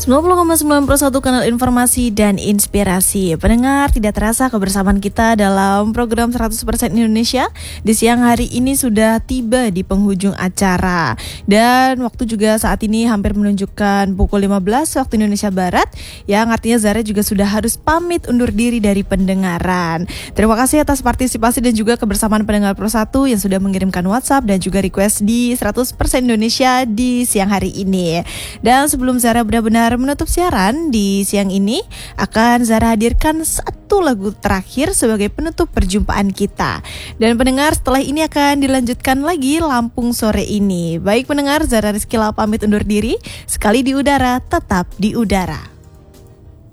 90,91 kanal informasi dan inspirasi. Pendengar, tidak terasa kebersamaan kita dalam program 100% Indonesia di siang hari ini sudah tiba di penghujung acara. Dan waktu juga saat ini hampir menunjukkan pukul 15 waktu Indonesia Barat, yang artinya Zara juga sudah harus pamit undur diri dari pendengaran. Terima kasih atas partisipasi dan juga kebersamaan pendengar Pro 1 yang sudah mengirimkan WhatsApp dan juga request di 100% Indonesia di siang hari ini. Dan sebelum Zara benar-benar menutup siaran di siang ini, akan Zara hadirkan satu lagu terakhir sebagai penutup perjumpaan kita. Dan pendengar, setelah ini akan dilanjutkan lagi Lampung sore ini. Baik pendengar, Zara Rizkyla pamit undur diri. Sekali di udara, tetap di udara.